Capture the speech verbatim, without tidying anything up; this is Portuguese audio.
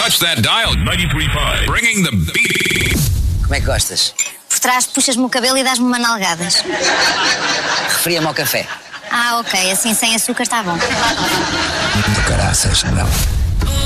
touch that dial. ninety-three point five. Bringing the beat. Como é que gostas? Por trás puxas-me o cabelo e dás-me manalgadas. Referia-me ao café. Ah, ok, assim sem açúcar está bom. Do caraças, não.